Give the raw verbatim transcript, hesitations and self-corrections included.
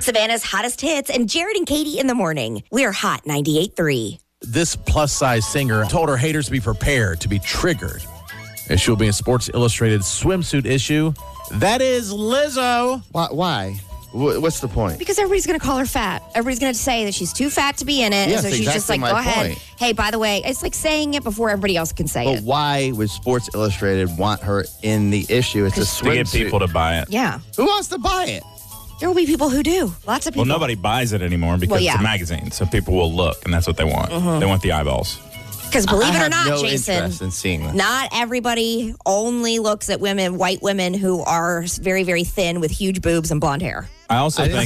Savannah's hottest hits and Jared and Katie in the morning. We're Hot ninety-eight point three. This plus-size singer told her haters to be prepared to be triggered as she'll be in Sports Illustrated swimsuit issue. That is Lizzo. Why? Why? What's the point? Because everybody's going to call her fat. Everybody's going to say that she's too fat to be in it. Yes, and so she's exactly just like, my go ahead. point. Hey, by the way, it's like saying it before everybody else can say But it. why would Sports Illustrated want her in the issue? It's a To get swimsuit. people to buy it. Yeah. Who wants to buy it? There will be people who do. Lots of people. Well, nobody buys it anymore because Well, yeah. it's a magazine, so people will look, and that's what they want. Mhm. They want the eyeballs. Because believe I it or have not, no Jason, interest in seeing that. not everybody only looks at women, white women who are very, very thin with huge boobs and blonde hair. I also I think